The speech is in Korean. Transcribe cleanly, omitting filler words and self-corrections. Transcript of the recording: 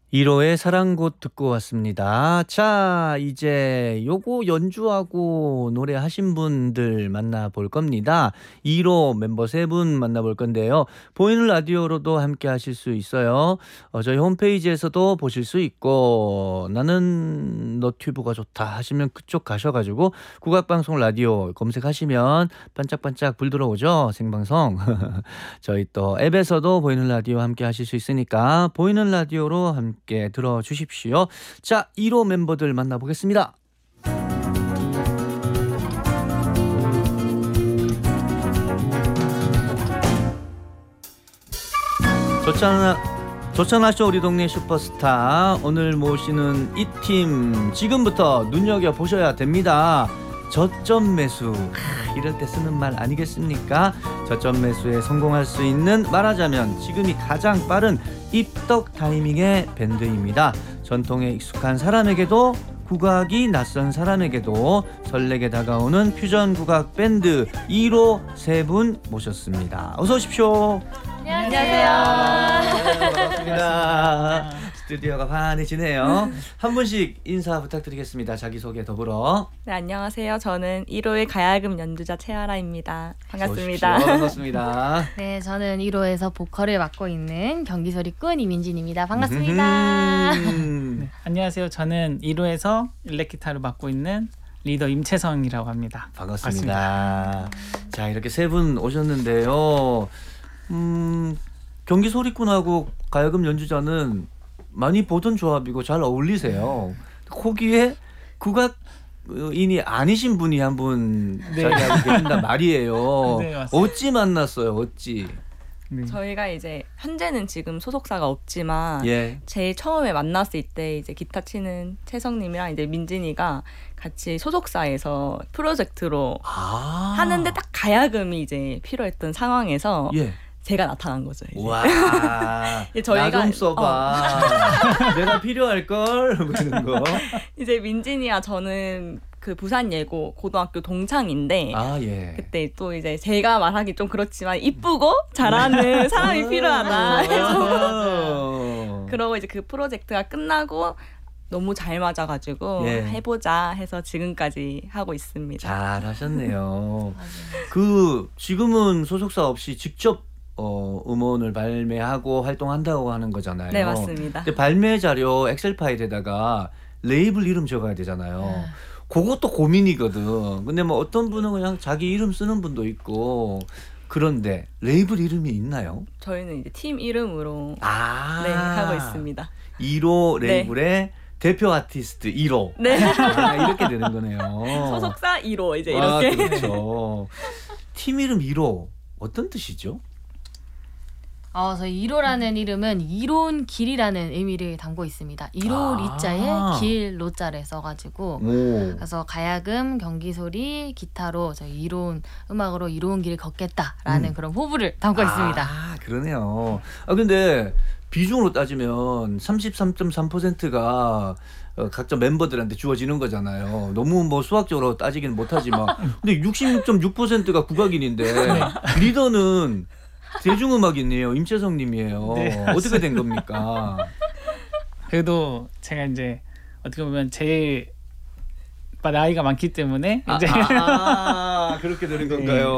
1호의 사랑꽃 듣고 왔습니다. 자, 이제 요거 연주하고 노래하신 분들 만나볼 겁니다. 1호 멤버 3분 만나볼 건데요. 보이는 라디오로도 함께 하실 수 있어요. 저희 홈페이지에서도 보실 수 있고, 나는 너튜브가 좋다 하시면 그쪽 가셔가지고 국악방송 라디오 검색하시면 반짝반짝 불 들어오죠, 생방송. 저희 또 앱에서도 보이는 라디오 함께 하실 수 있으니까 보이는 라디오로 함께 들어주십시오. 자, 1호 멤버들 만나보겠습니다. 좋잖아쇼 우리 동네 슈퍼스타. 오늘 모시는 이 팀 지금부터 눈여겨보셔야 됩니다. 저점 매수, 이럴 때 쓰는 말 아니겠습니까? 저점 매수에 성공할 수 있는, 말하자면 지금이 가장 빠른 입덕 타이밍의 밴드입니다. 전통에 익숙한 사람에게도, 국악이 낯선 사람에게도 설레게 다가오는 퓨전 국악 밴드 1호 3분 모셨습니다. 어서 오십시오. 안녕하세요. 반갑습니다. 스튜디오가 환해지네요. 한 분씩 인사 부탁드리겠습니다. 자기소개 더불어. 네, 안녕하세요. 저는 1호의 가야금 연주자 최아라입니다. 반갑습니다. 반갑습니다. 네, 저는 1호에서 보컬을 맡고 있는 경기소리꾼 이민진입니다. 반갑습니다. 네, 안녕하세요. 저는 1호에서 일렉기타를 맡고 있는 리더 임채성이라고 합니다. 반갑습니다. 자, 이렇게 3분 오셨는데요. 경기소리꾼하고 가야금 연주자는 많이 보던 조합이고 잘 어울리세요. 거기에 국악인이 아니신 분이 한 분 자리하고 계신단 말이에요. 네, 맞습니다. 어찌 만났어요? 어찌? 네. 저희가 이제 현재는 지금 소속사가 없지만 예. 제일 처음에 만났을 때 이제 기타 치는 채성님이랑 이제 민진이가 같이 소속사에서 프로젝트로 하는데 딱 가야금이 이제 필요했던 상황에서 예. 제가 나타난 거죠. 이제. 와, 저희가 나 좀 써봐. 내가 필요할걸. 그런 거. 이제 민진이와 저는 그 부산 예고 고등학교 동창인데 예. 그때 또 이제 제가 말하기 좀 그렇지만 이쁘고 잘하는 사람이 필요하다 해서 그러고 이제 그 프로젝트가 끝나고 너무 잘 맞아가지고 예. 해보자 해서 지금까지 하고 있습니다. 잘하셨네요. 그 지금은 소속사 없이 직접 음원을 발매하고 활동한다고 하는 거잖아요. 네, 맞습니다. 근데 발매 자료 엑셀 파일에다가 레이블 이름 적어야 되잖아요. 그것도 고민이거든. 근데 뭐 어떤 분은 그냥 자기 이름 쓰는 분도 있고, 그런데 레이블 이름이 있나요? 저희는 이제 팀 이름으로 네, 하고 있습니다. 1호 레이블의 대표 아티스트 1호. 네. 이렇게 되는 거네요. 소속사 1호 이제 이렇게. 그렇죠. 팀 이름 1호 어떤 뜻이죠? 저희 1호라는 이름은 이로운 길이라는 의미를 담고 있습니다. 1호 리자에 길 로자를 써가지고 그래서 가야금, 경기소리, 기타로 저희 이로운 음악으로 이로운 길을 걷겠다라는 그런 포부를 담고 있습니다. 그러네요. 근데 비중으로 따지면 33.3%가 각자 멤버들한테 주어지는 거잖아요. 너무 뭐 수학적으로 따지기는 못하지만 근데 66.6%가 국악인인데 리더는 대중음악인이에요. 임채성 님이에요. 네, 어떻게 된 겁니까? 그래도 제가 이제 어떻게 보면 제일 나이가 많기 때문에 이제 그렇게 되는 건가요?